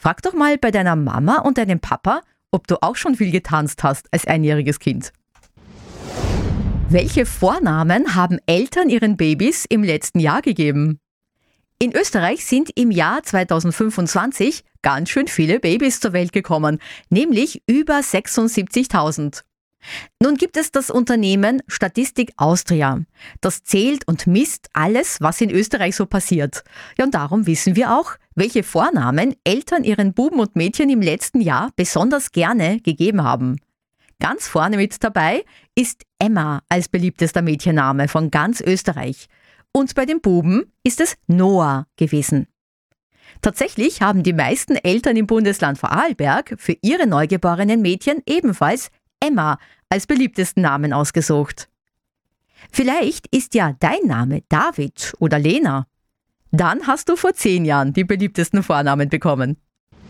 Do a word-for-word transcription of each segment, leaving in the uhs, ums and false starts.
Frag doch mal bei deiner Mama und deinem Papa, ob du auch schon viel getanzt hast als einjähriges Kind. Welche Vornamen haben Eltern ihren Babys im letzten Jahr gegeben? In Österreich sind im Jahr zweitausendfünfundzwanzig ganz schön viele Babys zur Welt gekommen, nämlich über sechsundsiebzigtausend. Nun gibt es das Unternehmen Statistik Austria. Das zählt und misst alles, was in Österreich so passiert. Ja, und darum wissen wir auch, welche Vornamen Eltern ihren Buben und Mädchen im letzten Jahr besonders gerne gegeben haben. Ganz vorne mit dabei ist Emma als beliebtester Mädchenname von ganz Österreich. Und bei den Buben ist es Noah gewesen. Tatsächlich haben die meisten Eltern im Bundesland Vorarlberg für ihre neugeborenen Mädchen ebenfalls Emma als beliebtesten Namen ausgesucht. Vielleicht ist ja dein Name David oder Lena. Dann hast du vor zehn Jahren die beliebtesten Vornamen bekommen.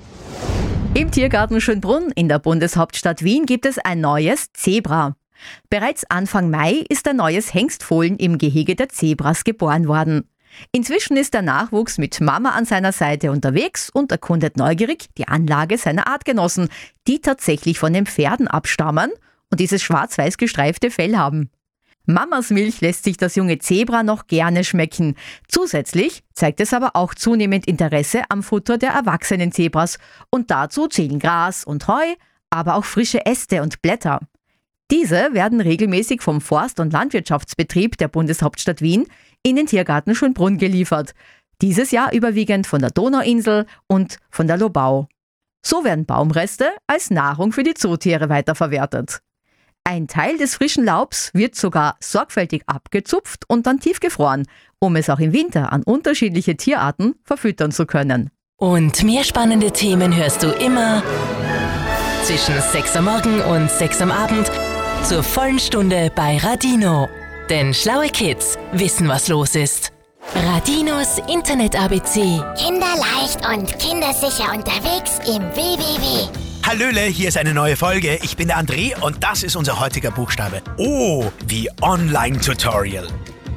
Im Tiergarten Schönbrunn in der Bundeshauptstadt Wien gibt es ein neues Zebra. Bereits Anfang Mai ist ein neues Hengstfohlen im Gehege der Zebras geboren worden. Inzwischen ist der Nachwuchs mit Mama an seiner Seite unterwegs und erkundet neugierig die Anlage seiner Artgenossen, die tatsächlich von den Pferden abstammen und dieses schwarz-weiß gestreifte Fell haben. Mamas Milch lässt sich das junge Zebra noch gerne schmecken. Zusätzlich zeigt es aber auch zunehmend Interesse am Futter der erwachsenen Zebras und dazu zählen Gras und Heu, aber auch frische Äste und Blätter. Diese werden regelmäßig vom Forst- und Landwirtschaftsbetrieb der Bundeshauptstadt Wien in den Tiergarten Schönbrunn geliefert. Dieses Jahr überwiegend von der Donauinsel und von der Lobau. So werden Baumreste als Nahrung für die Zootiere weiterverwertet. Ein Teil des frischen Laubs wird sogar sorgfältig abgezupft und dann tiefgefroren, um es auch im Winter an unterschiedliche Tierarten verfüttern zu können. Und mehr spannende Themen hörst du immer zwischen sechs am Morgen und sechs am Abend zur vollen Stunde bei Radino. Denn schlaue Kids wissen, was los ist. Radinos Internet-A B C. Kinderleicht und kindersicher unterwegs im W W W. Hallöle, hier ist eine neue Folge. Ich bin der André und das ist unser heutiger Buchstabe. O wie Online-Tutorial.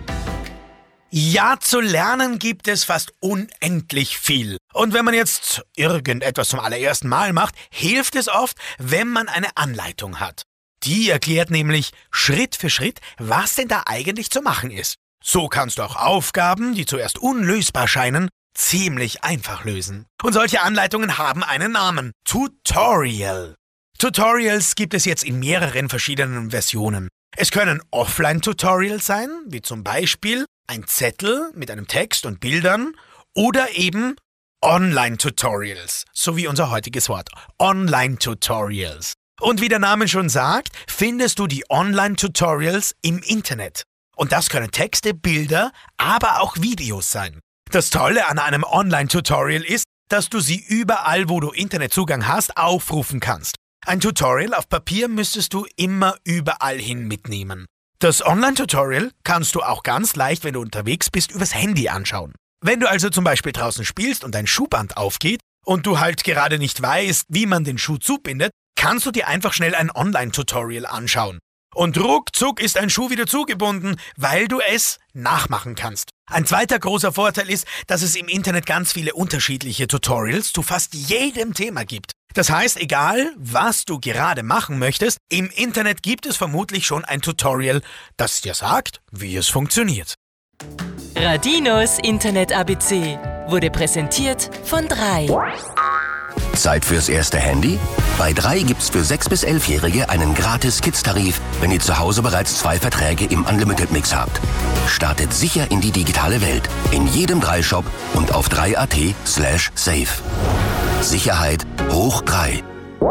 Ja, zu lernen gibt es fast unendlich viel. Und wenn man jetzt irgendetwas zum allerersten Mal macht, hilft es oft, wenn man eine Anleitung hat. Die erklärt nämlich Schritt für Schritt, was denn da eigentlich zu machen ist. So kannst du auch Aufgaben, die zuerst unlösbar scheinen, ziemlich einfach lösen. Und solche Anleitungen haben einen Namen: Tutorial. Tutorials gibt es jetzt in mehreren verschiedenen Versionen. Es können Offline-Tutorials sein, wie zum Beispiel ein Zettel mit einem Text und Bildern, oder eben Online-Tutorials, so wie unser heutiges Wort, Online-Tutorials. Und wie der Name schon sagt, findest du die Online-Tutorials im Internet. Und das können Texte, Bilder, aber auch Videos sein. Das Tolle an einem Online-Tutorial ist, dass du sie überall, wo du Internetzugang hast, aufrufen kannst. Ein Tutorial auf Papier müsstest du immer überall hin mitnehmen. Das Online-Tutorial kannst du auch ganz leicht, wenn du unterwegs bist, übers Handy anschauen. Wenn du also zum Beispiel draußen spielst und dein Schuhband aufgeht und du halt gerade nicht weißt, wie man den Schuh zubindet, kannst du dir einfach schnell ein Online-Tutorial anschauen. Und ruckzuck ist ein Schuh wieder zugebunden, weil du es nachmachen kannst. Ein zweiter großer Vorteil ist, dass es im Internet ganz viele unterschiedliche Tutorials zu fast jedem Thema gibt. Das heißt, egal was du gerade machen möchtest, im Internet gibt es vermutlich schon ein Tutorial, das dir sagt, wie es funktioniert. Radinos Internet-A B C wurde präsentiert von drei. Zeit fürs erste Handy? Bei drei gibt's für sechs- bis elfjährige einen gratis Kids-Tarif, wenn ihr zu Hause bereits zwei Verträge im Unlimited-Mix habt. Startet sicher in die digitale Welt. In jedem drei Shop und auf drei punkt at slash safe. Sicherheit hoch drei.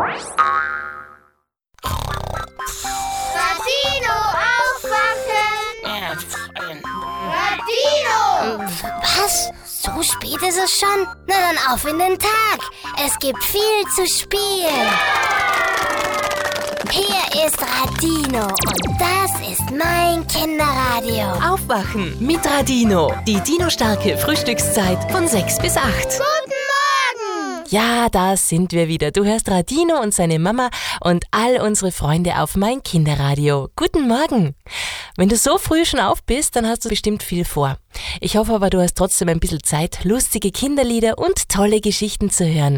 Radino, aufwachen! Radino! Was? So spät ist es schon? Na dann auf in den Tag. Es gibt viel zu spielen. Hier ist Radino und das ist mein Kinderradio. Aufwachen mit Radino. Die Dino-starke Frühstückszeit von sechs bis acht. Guten Morgen! Ja, da sind wir wieder. Du hörst Radino und seine Mama und all unsere Freunde auf mein Kinderradio. Guten Morgen! Wenn du so früh schon auf bist, dann hast du bestimmt viel vor. Ich hoffe aber, du hast trotzdem ein bisschen Zeit, lustige Kinderlieder und tolle Geschichten zu hören.